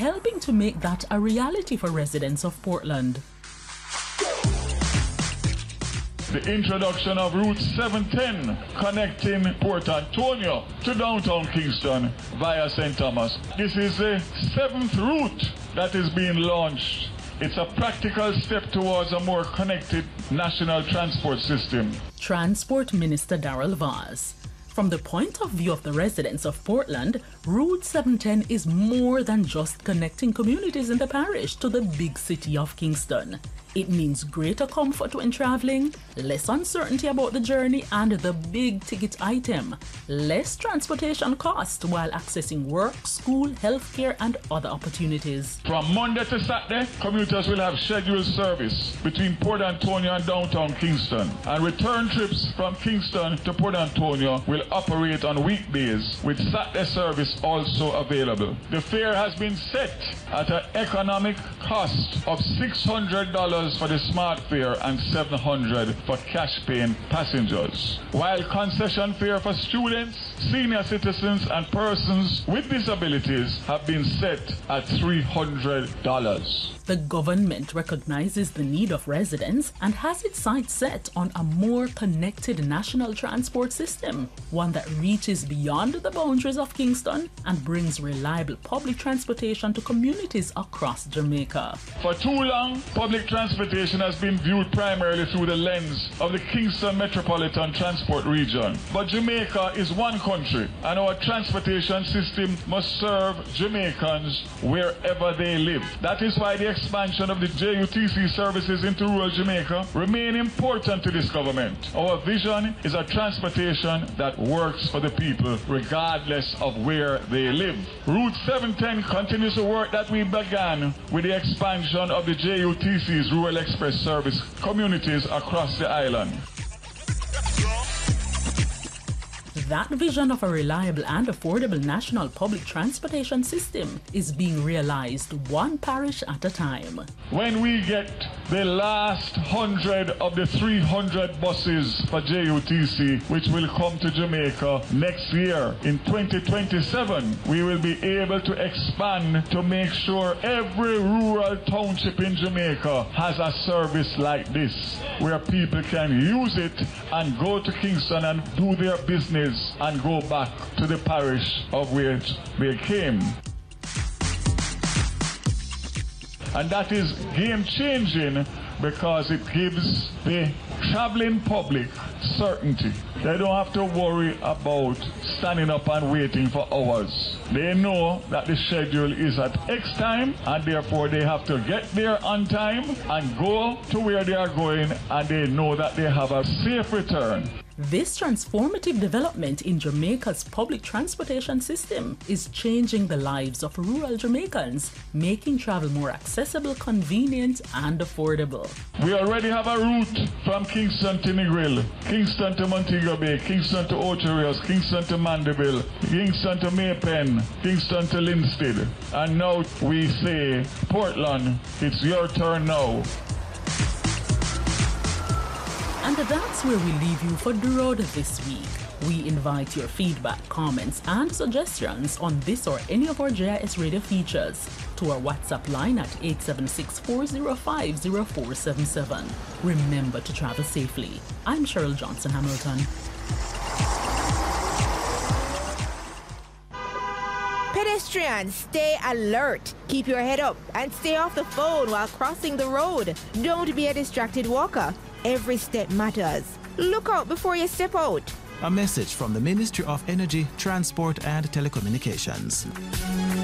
helping to make that a reality for residents of Portland. The introduction of Route 710 connecting Port Antonio to downtown Kingston via St. Thomas. This is the 7th route that is being launched. It's a practical step towards a more connected national transport system. Transport Minister Darrell Vaz. From the point of view of the residents of Portland, Route 710 is more than just connecting communities in the parish to the big city of Kingston. It means greater comfort when traveling, less uncertainty about the journey and the big ticket item, less transportation cost while accessing work, school, healthcare and other opportunities. From Monday to Saturday, commuters will have scheduled service between Port Antonio and downtown Kingston, and return trips from Kingston to Port Antonio will operate on weekdays, with Saturday service also available. The fare has been set at an economic cost of $600 for the smart fare and $700 for cash-paying passengers, while concession fare for students, senior citizens and persons with disabilities have been set at $300. The government recognizes the need of residents and has its sights set on a more connected national transport system, one that reaches beyond the boundaries of Kingston and brings reliable public transportation to communities across Jamaica. For too long, public transportation has been viewed primarily through the lens of the Kingston Metropolitan Transport Region. But Jamaica is one country, and our transportation system must serve Jamaicans wherever they live. That is why the expansion of the JUTC services into rural Jamaica remain important to this government. Our vision is a transportation that works for the people regardless of where they live. Route 710 continues the work that we began with the expansion of the JUTC's Rural Express service communities across the island. That vision of a reliable and affordable national public transportation system is being realized one parish at a time. When we get the last 100 of the 300 buses for JUTC, which will come to Jamaica next year, in 2027, we will be able to expand to make sure every rural township in Jamaica has a service like this, where people can use it and go to Kingston and do their business and go back to the parish of which they came. And that is game-changing because it gives the traveling public certainty. They don't have to worry about standing up and waiting for hours. They know that the schedule is at X time, and therefore they have to get there on time and go to where they are going, and they know that they have a safe return. This transformative development in Jamaica's public transportation system is changing the lives of rural Jamaicans, making travel more accessible, convenient, and affordable. We already have a route from Kingston to Negril, Kingston to Montego Bay, Kingston to Ocho Rios, Kingston to Mandeville, Kingston to Maypen, Kingston to Linstead. And now we say, Portland, it's your turn now. And that's where we leave you for The Road this week. We invite your feedback, comments, and suggestions on this or any of our JIS radio features to our WhatsApp line at 876-405-0477. Remember to travel safely. I'm Cheryl Johnson Hamilton. Pedestrians, stay alert. Keep your head up and stay off the phone while crossing the road. Don't be a distracted walker. Every step matters. Look out before you step out. A message from the Ministry of Energy, Transport and Telecommunications.